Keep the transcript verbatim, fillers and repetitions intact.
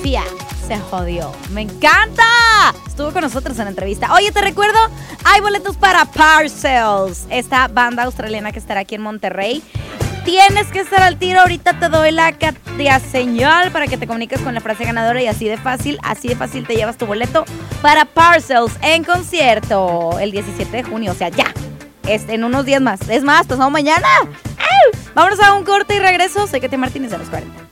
Sofía se jodió. ¡Me encanta! Estuvo con nosotros en la entrevista. Oye, te recuerdo, hay boletos para Parcels, esta banda australiana que estará aquí en Monterrey. Tienes que estar al tiro. Ahorita te doy la catea señal para que te comuniques con la frase ganadora y así de fácil, así de fácil te llevas tu boleto para Parcels en concierto el diecisiete de junio. O sea, ya. Este, en unos días más. Es más, pasado mañana. ¡Ay! Vámonos a un corte y regreso. Soy Katia Martínez de los cuarenta.